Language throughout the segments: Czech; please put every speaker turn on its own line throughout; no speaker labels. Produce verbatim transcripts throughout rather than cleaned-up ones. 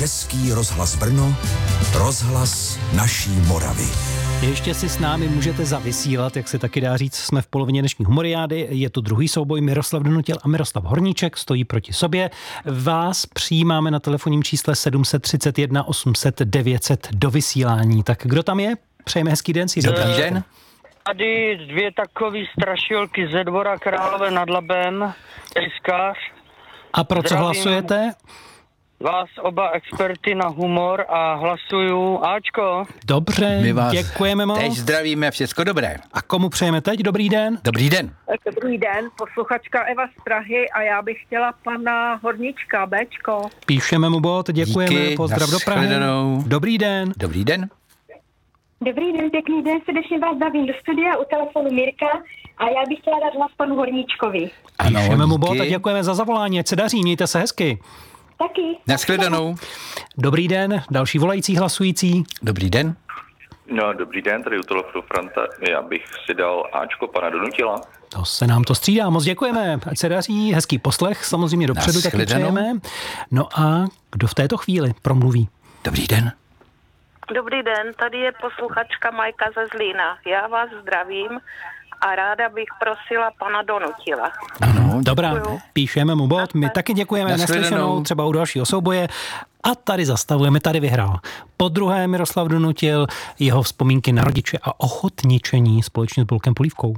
Český rozhlas Brno, rozhlas naší Moravy.
Ještě si s námi můžete zavysílat, jak se taky dá říct, jsme v polovině dnešní humoriády. Je to druhý souboj, Miroslav Donutil a Miroslav Horníček stojí proti sobě. Vás přijímáme na telefonním čísle sedm set třicet jedna osm set devět set do vysílání. Tak kdo tam je? Přejeme hezký den, si dobrý den.
Tady dvě takové strašilky ze Dvora Králové nad Labem, tejskař.
A pro co
Zdravím
hlasujete?
Vás oba experty na humor a hlasuju Ačko.
Dobře,
My vás
děkujeme moc.
teď zdravíme, všecko dobré.
A komu přejeme teď? Dobrý den.
Dobrý den.
Dobrý den, posluchačka Eva z Prahy a já bych chtěla pana Horníčka, Bčko.
Píšeme mu bod, děkujeme,
Díky,
pozdrav do Prahy.
nashledanou.
Dobrý den.
Dobrý den.
Dobrý den, pěkný den, srdečně vás zdravím do studia u telefonu Mirka a já bych chtěla dát hlas panu Horníčkovi.
Ano,
Píšeme mu bod
díky.
a děkujeme za zavolání, ať se daří, mějte se hezky.
Taky.
Nashledanou.
Dobrý den, další volající hlasující.
Dobrý den.
No, dobrý den, tady u telefonu Franta. Já bych si dal Ačko pana Donutila.
To se nám to střídá, moc děkujeme, ať se daří, hezký poslech, samozřejmě dopředu taky
Nashledanou.
přejeme. No a kdo v této chvíli promluví?
Dobrý den.
Dobrý den, tady je posluchačka Majka ze Zlína. Já vás zdravím a ráda bych prosila pana Donutila.
Ano,
Dobrá,
Děkuju.
píšeme mu bod, my taky děkujeme,
Nashledanou.
neslyšenou, třeba u dalšího souboje. A tady zastavujeme, tady vyhrál. Po druhé Miroslav Donutil, jeho vzpomínky na rodiče a ochotničení společně s Bolkem Polívkou.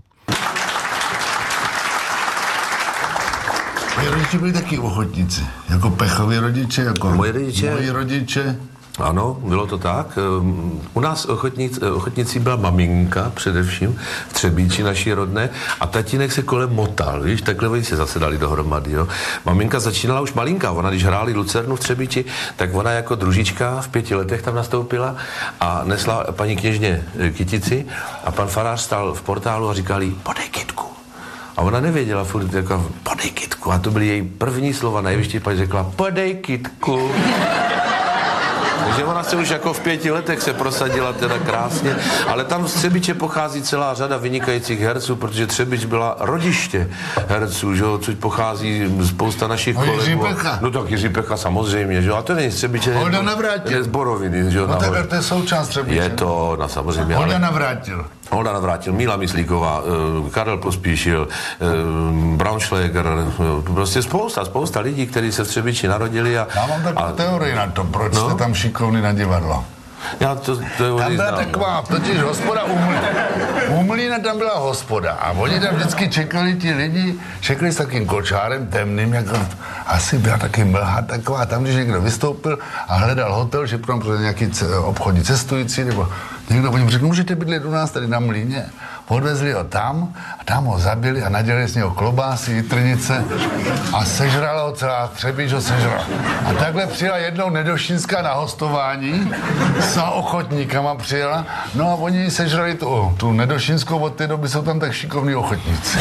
Moji rodiče byli taky ochotníci, jako pechoví rodiče, jako
Moji rodiče?
moji rodiče.
Ano, bylo to tak. U nás ochotnic, ochotnicí byla maminka především v Třebíči naší rodné a tatínek se kolem motal, víš, takhle oni se zase dali dohromady, jo. Maminka začínala už malinká, ona když hráli Lucernu v Třebíči, tak ona jako družička v pěti letech tam nastoupila a nesla paní kněžně kytici a pan farář stál v portálu a říkal jí, podej kytku. A ona nevěděla furt, jako, podej kytku. A to byly její první slova, nejvyšší paní řekla, podej kytku. Takže ona se už jako v pěti letech se prosadila teda krásně, ale tam z Třebiče pochází celá řada vynikajících herců, protože Třebič byla rodiště herců, že jo, což pochází spousta našich
No,
kolegů.
Jiří Pecha.
No tak Jiří Pecha samozřejmě, že jo, a to není z Třebiče.
Holda Navrátil.
Je z Boroviny, že jo.
No
nahoře.
tak to je součást Třebiče.
Je to, no samozřejmě,
Holda
ale...
Navrátil.
Holda Navrátil, Míla Myslíková, uh, Karel Pospíšil, uh, Braunschläger, uh, prostě spousta, spousta lidí, kteří se v Třebiči narodili a...
Já mám takovou
a,
teorii na to, proč
No.
jste tam šikovný na divadlo.
Já to teorii
Tam byla
znám.
taková, totiž hospoda u Mlýna. U Mlýna tam byla hospoda a oni tam vždycky čekali ti lidi, čekali s takým kočárem temným, jako asi byla taky mlha taková, tam když někdo vystoupil a hledal hotel, že tam pro nějaký ce- obchodní cestující, nebo někdo po něm řekl, můžete bydlet u nás tady na Mlýně. Odvezli ho tam a tam ho zabili a nadělali z něho klobásy, jitrnice a sežrala ho celá Třebíč ho sežrala. A takhle přijela jednou Nedošínská na hostování, s ochotníkama přijela, no a oni sežrali tu, tu Nedošínskou, od té doby jsou tam tak šikovní ochotníci.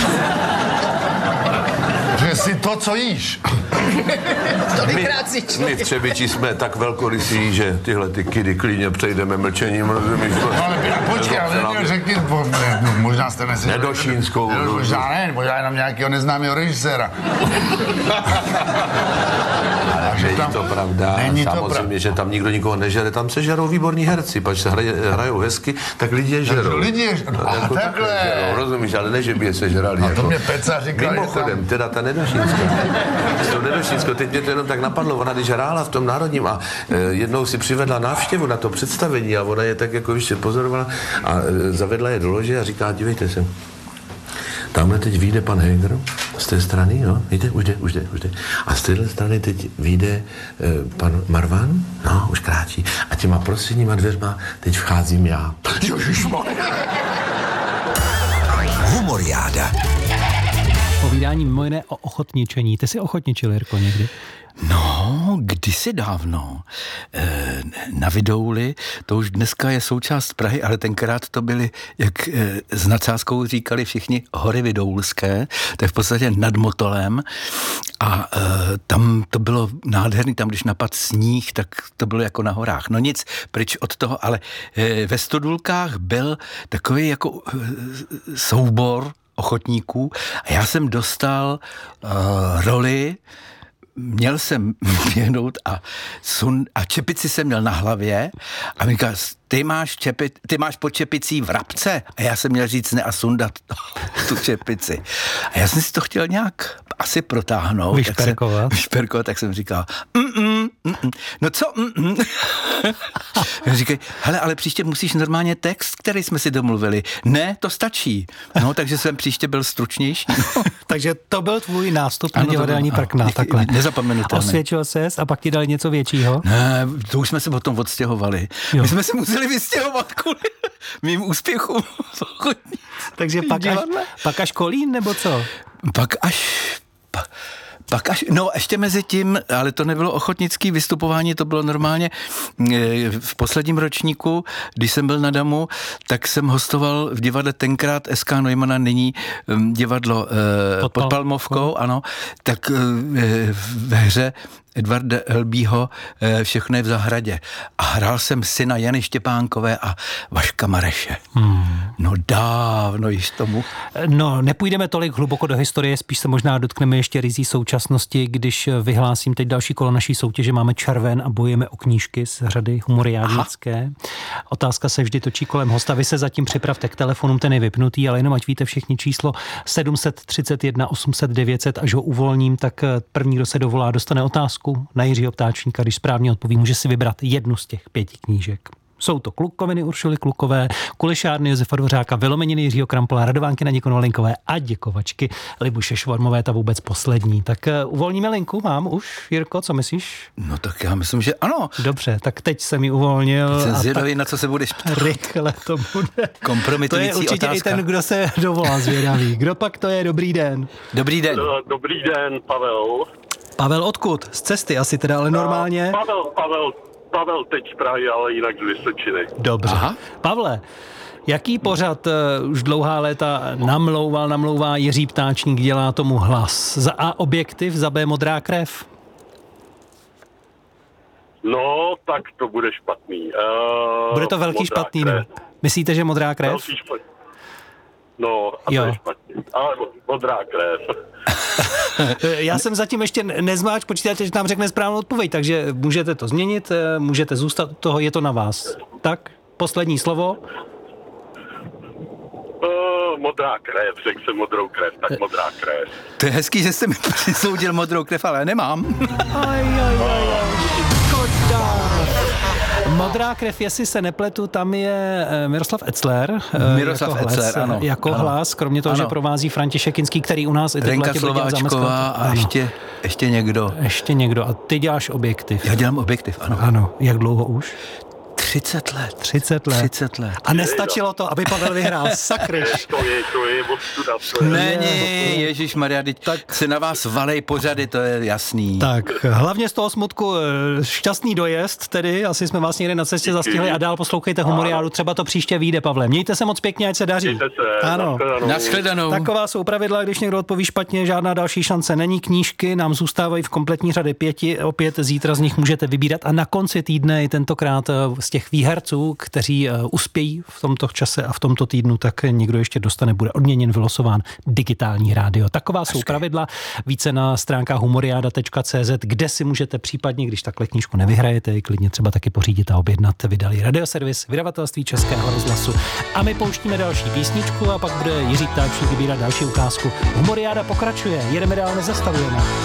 Že si to, co jíš.
My, my v Třebiči jsme tak velkorysí, že tyhle ty kidy klidně přejdeme mlčením, rozumíš to?
No ale počkej, ale neměl řekni, po- no, možná jste nesežrali.
Nedošínskou.
Ne, možná ne, možná jenom nějakého neznámého režiséra.
Takže
tam-
není to pravda.
není to
Samozřejmě,
pravda.
že tam nikdo nikoho nežere, tam se žerou výborní herci, pač se hraje, hrajou hezky, tak lidi je žerou.
lidi je- no, a
Jako
takhle.
žerou, rozumíš, ale ne, že by je sežrali.
A to
jako.
mě Peca říkal, že
Mimochodem,
tam-
teda ta Nedošínská. S tou Nedošínskou, teď mě to jenom tak napadlo, ona když hrála v tom Národním a e, jednou si přivedla návštěvu na to představení a ona je tak jako ještě pozorovala a e, zavedla je do lože a říká, dívejte se, tamhle teď vyjde pan Heger z té strany, jo, víte, už jde, už jde, už jde. A z téhle strany teď vyjde e, pan Marvan, no, už kráčí. A těma prostředníma dveřma teď vcházím já. Ježišmarja.
Humoriáda.
Povídání mimo jiné o ochotničení. Ty jsi ochotničil, Jirko, někdy?
No, kdysi dávno e, na Vidouli, to už dneska je součást Prahy, ale tenkrát to byly, jak e, s nadsázkou říkali všichni, hory Vidoulské, to je v podstatě nad Motolem a e, tam to bylo nádherný, tam když napad sníh, tak to bylo jako na horách. No nic, pryč od toho, ale e, ve Stodulkách byl takový jako e, soubor ochotníků a já jsem dostal uh, roli měl jsem běhnout a, sun, a čepici jsem měl na hlavě a mi říkal, ty máš, čepi, ty máš pod čepicí vrabce a já jsem měl říct ne a sundat tu čepici. A já jsem si to chtěl nějak asi protáhnout.
Vyšperkovat.
Tak jsem, vyšperkovat, tak jsem říkal, mm-mm, mm-mm. no co? Mm-mm. Říkaj, hele, ale příště musíš normálně text, který jsme si domluvili. Ne, to stačí. No, takže jsem příště byl stručnější.
Takže to byl tvůj nástup na divadelní prkna, takhle.
Nezapomenutelný.
Osvědčil ses a pak ti dali něco většího?
Ne, to už jsme se potom odstěhovali. Jo. My jsme se museli vystěhovat kvůli mým úspěchům.
Takže pak až, pak až Kolín, nebo co?
Pak až... Pa, Pak až, no ještě mezi tím, ale to nebylo ochotnické vystupování, to bylo normálně v posledním ročníku, když jsem byl na Damu, tak jsem hostoval v divadle tenkrát S K Neumana, nyní divadlo pod, pod Palmovkou, ano, tak ve hře Edvarda Elbího Všechno je v zahradě. A hrál jsem syna Jany Štěpánkové a Vaška Mareše. Hmm. No dávno již tomu.
No, nepůjdeme tolik hluboko do historie, spíš se možná dotkneme ještě rizí současnosti, když vyhlásím teď další kolo naší soutěže. Máme červen a bojujeme o knížky z řady humoriádnické. Otázka se vždy točí kolem hosta. Vy se zatím připravte k telefonům, ten je vypnutý, ale jenom ať víte všichni číslo sedm set třicet jedna osm set devět set, až ho uvolním, tak první, kdo se dovolá, dostane otázku na Jiřího Ptáčníka, když správně odpoví, může si vybrat jednu z těch pěti knížek. Jsou to Klukoviny Uršuly Klukové, Kulišárny Josefa Dvořáka, Vylomeniny Jiřího Krampola, Radovánky Nadě Konvalinkové a Děkovačky Libuše Švormové, ta vůbec poslední. Tak uh, uvolníme linku, mám už, Jirko, co myslíš?
No tak já myslím, že ano.
Dobře, tak teď jsem ji uvolnil.
Teď jsem zvědavý, na co se budeš ptát.
Rychle to bude.
Kompromitující
otázka. To je určitě
otázka.
i ten, kdo se dovolá zvědavý. Kdo pak to je? Dobrý den.
Dobrý den.
Dobrý den, Pavel.
Pavel odkud? Z cesty asi teda, ale normálně?
Pavel, Pavel, Pavel teď z Prahy, ale jinak z Vysočiny.
Dobře. Aha. Pavle, jaký pořad uh, už dlouhá léta namlouval, namlouvá Jiří Ptáčník, dělá tomu hlas? Za A objektiv, za B modrá krev?
No, tak to bude špatný. Uh,
bude to velký špatný, krev. Myslíte, že modrá krev?
Velký špatný. No, a
jo.
To je špatný. Ale modrá krev.
Já jsem zatím ještě nezmáč, počítáte, že nám řekne správnou odpověď, takže můžete to změnit, můžete zůstat toho, je to na vás. Tak, poslední slovo.
Uh, modrá krev, řekl jsem modrou krev, tak modrá krev.
To je hezký, že jste mi přisoudil modrou krev, ale nemám.
Aj, aj, aj, aj. Škoda. Modrá krev, jestli se nepletu, tam je Miroslav Etzler.
Miroslav
jako
Etzler,
hlas,
ano.
Jako
ano.
hlas, kromě toho, ano. že provází František Kinský, který u nás i teď
Renka Slováčková a ještě, ještě někdo.
Ještě někdo. A ty děláš objektiv.
Já dělám objektiv, ano.
Ano. Jak dlouho už?
třicet let.
třicet let.
třicet let.
A nestačilo to, aby Pavel vyhrál. Sakryš.
To je, to je ostuda.
Není, ježišmarja, tak se na vás valej pořady, to je jasný.
Tak, hlavně z toho smutku šťastný dojezd, tedy asi jsme vás někde na cestě zastihli a dál poslouchejte Humoriádu, třeba to příště vyjde, Pavle. Mějte se moc pěkně, ať se daří.
Mějte se,
ano.
Nashledanou.
Taková jsou pravidla, když někdo odpoví špatně, žádná další šance není. Knížky nám zůstávají v kompletní řady pěti, opět zítra z nich můžete vybírat a na konci týdne i tentokrát z těch výherců, kteří uspějí v tomto čase a v tomto týdnu, tak někdo ještě dostane, bude odměněn, vylosován digitální rádio. Taková jsou pravidla, více na stránkách humoriada tečka cé zet, kde si můžete případně, když takhle knížku nevyhrajete, klidně třeba taky pořídit a objednat. Vydali Radioservis, vydavatelství Českého rozhlasu. A my pouštíme další písničku a pak bude Jiří Ptáčník vybírat další ukázku. Humoriáda pokračuje, jedeme dál, nezastavujeme.